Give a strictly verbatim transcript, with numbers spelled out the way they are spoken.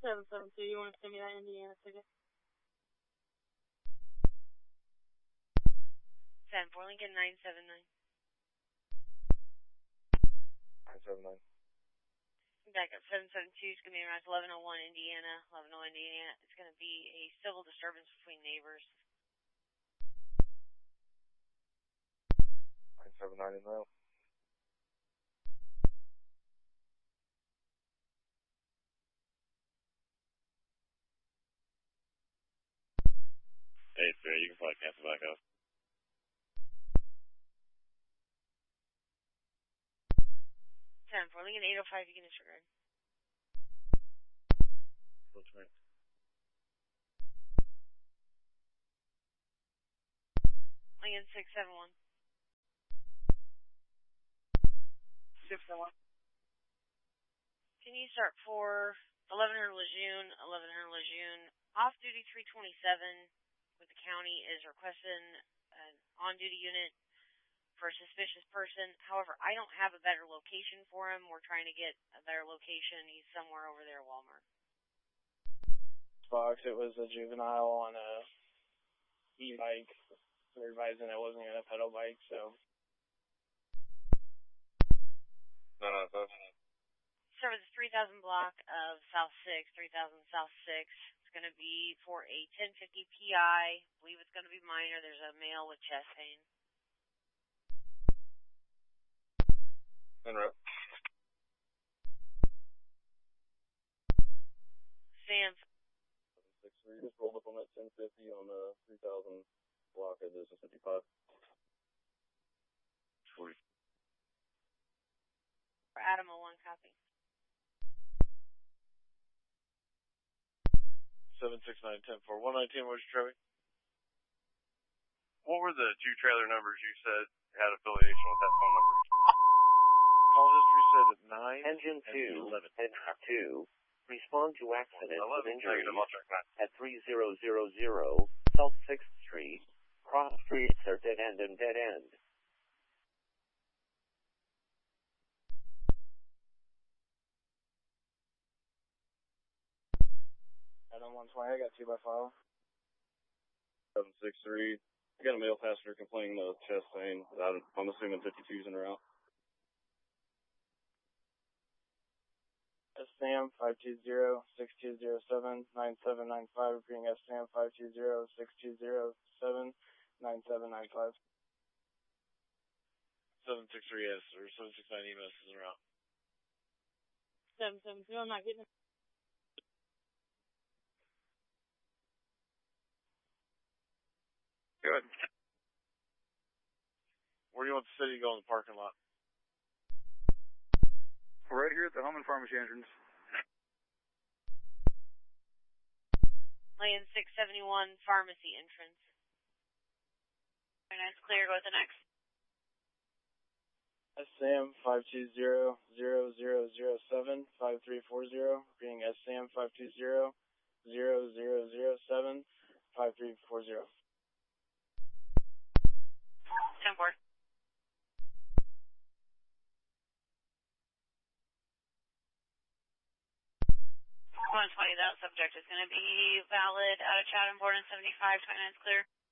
seven seven two, you want to send me that Indiana ticket? ten four Lincoln nine seven nine. nine seven nine. Back up seven seven two, it's going to be around eleven oh one Indiana. eleven oh one Indiana. It's going to be a civil disturbance between neighbors. nine seven nine in route. Hey, sir, you can probably cancel back up. ten four Lincoln eight oh five, you can disregard. What's right? Lincoln six seven one. six seven one. Can you start for eleven hundred Lejeune, eleven hundred Lejeune, off-duty three twenty-seven with the county is requesting an on-duty unit for a suspicious person. However, I don't have a better location for him. We're trying to get a better location. He's somewhere over there at Walmart. Fox, it was a juvenile on a e-bike. They're advising it wasn't even a pedal bike, so. No, no, no. Sir, with the three thousand block of South six, three thousand South six, it's going to be for a ten fifty P I. I believe it's going to be minor. There's a male with chest pain. En route. Sam. seven six three, just rolled up on that ten fifty on the three thousand block of business fifty-five. forty. For Adam, a one copy. seven six nine ten four one nineteen, what's your traffic? What were the two trailer numbers you said had affiliation with that phone number? Call history said at nine. Engine two, Engine two, respond to accident with injury at three zero zero zero South sixth Street. Cross streets are dead end and dead end. Adam one twenty, I got two by file. seven six three. I got a male passenger complaining of chest pain. I'm assuming fifty-two's in route. S Sam five two zero six two zero seven nine seven nine five, repeating S Sam five two zero six two zero seven nine seven nine five. seven six three S or seven six nine E M S is en route. seven seven two, I'm not getting it. Good. Where do you want the city to go in the parking lot? Right here at the home and pharmacy entrance. Lane six seventy-one, pharmacy entrance. Very nice, clear, go with the next. S Sam five two zero zero zero zero seven five three four zero, repeating S Sam five two zero zero zero zero seven five three four zero. ten four. one twenty, that subject is going to be valid out of Chatham, born in seventy-five, twenty-nine is clear.